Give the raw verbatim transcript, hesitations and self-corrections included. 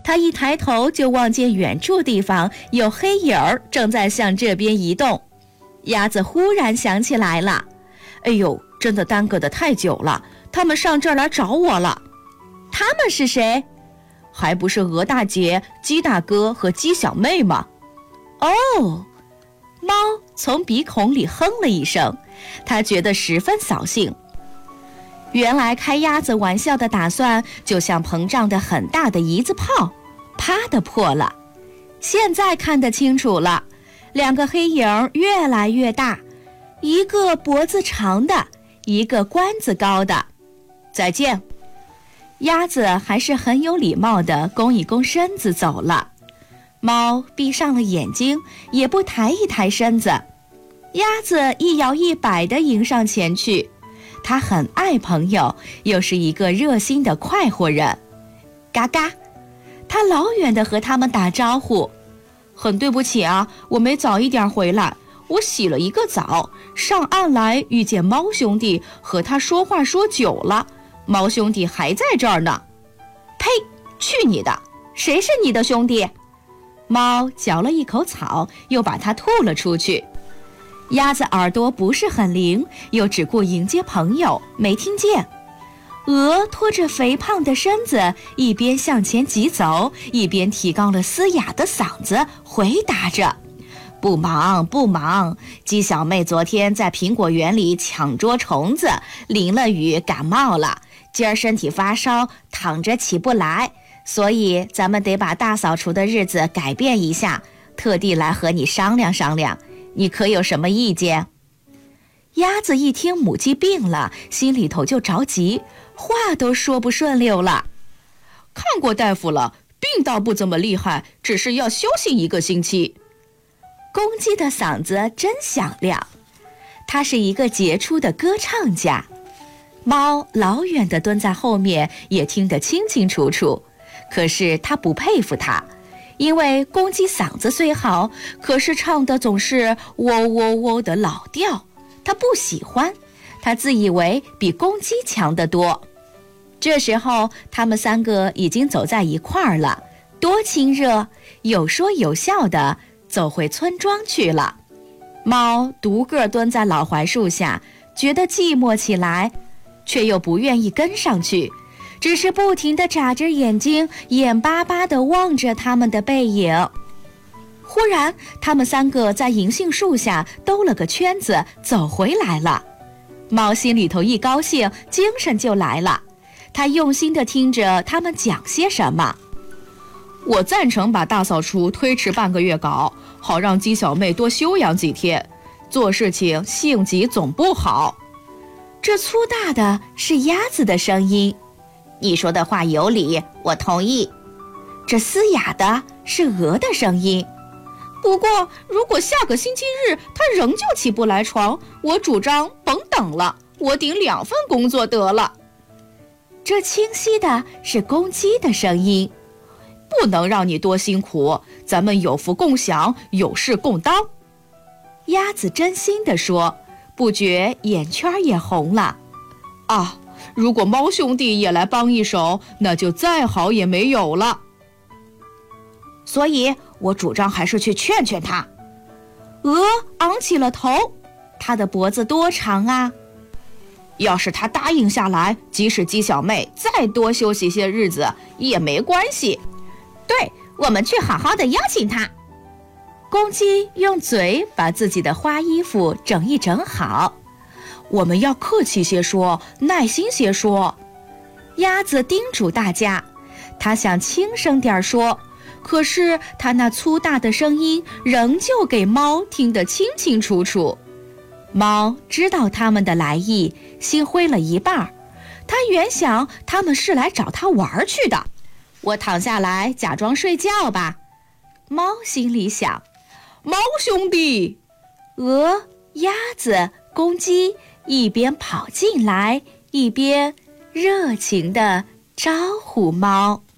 他一抬头就望见远处地方有黑影儿正在向这边移动。鸭子忽然想起来了，哎呦，真的耽搁得太久了，他们上这儿来找我了。他们是谁？还不是鹅大姐、鸡大哥和鸡小妹吗？哦，猫从鼻孔里哼了一声，它觉得十分扫兴。原来开鸭子玩笑的打算就像膨胀的很大的胰子泡，啪的破了。现在看得清楚了，两个黑影越来越大，一个脖子长的，一个冠子高的。再见。鸭子还是很有礼貌地弓一弓身子走了。猫闭上了眼睛，也不抬一抬身子。鸭子一摇一摆地迎上前去，它很爱朋友，又是一个热心的快活人。嘎嘎，它老远地和他们打招呼。很对不起啊，我没早一点回来，我洗了一个澡，上岸来遇见猫兄弟，和他说话说久了，猫兄弟还在这儿呢。呸，去你的，谁是你的兄弟？猫嚼了一口草，又把它吐了出去。鸭子耳朵不是很灵，又只顾迎接朋友，没听见。鹅拖着肥胖的身子，一边向前疾走，一边提高了嘶哑的嗓子回答着：不忙不忙，鸡小妹昨天在苹果园里抢捉虫子，淋了雨感冒了，今儿身体发烧，躺着起不来，所以咱们得把大扫除的日子改变一下，特地来和你商量商量，你可有什么意见？鸭子一听母鸡病了，心里头就着急，话都说不顺溜了。看过大夫了，病倒不怎么厉害，只是要休息一个星期。公鸡的嗓子真响亮，它是一个杰出的歌唱家。猫老远地蹲在后面，也听得清清楚楚，可是它不佩服它，因为公鸡嗓子虽好，可是唱的总是喔喔喔的老调，它不喜欢，它自以为比公鸡强得多。这时候他们三个已经走在一块儿了，多亲热，有说有笑的走回村庄去了。猫独个蹲在老槐树下，觉得寂寞起来，却又不愿意跟上去，只是不停地眨着眼睛，眼巴巴地望着他们的背影。忽然他们三个在银杏树下兜了个圈子，走回来了。猫心里头一高兴，精神就来了，它用心地听着他们讲些什么。我赞成把大扫除推迟半个月搞，好让鸡小妹多休养几天，做事情性急总不好。这粗大的是鸭子的声音，你说的话有理，我同意。这嘶哑的是鹅的声音，不过如果下个星期日他仍旧起不来床，我主张甭等了，我顶两份工作得了。这清晰的是公鸡的声音，不能让你多辛苦，咱们有福共享，有事共当。鸭子真心地说，不觉眼圈也红了。啊，如果猫兄弟也来帮一手，那就再好也没有了。所以我主张还是去劝劝他。鹅昂起了头，它的脖子多长啊？要是他答应下来，即使鸡小妹再多休息些日子也没关系。对，我们去好好的邀请他。公鸡用嘴把自己的花衣服整一整好。我们要客气些说，耐心些说。鸭子叮嘱大家，他想轻声点说，可是他那粗大的声音仍旧给猫听得清清楚楚。猫知道他们的来意，心灰了一半，他原想他们是来找他玩去的，我躺下来假装睡觉吧。猫心里想。猫兄弟，鹅、鸭子、公鸡一边跑进来，一边热情地招呼猫。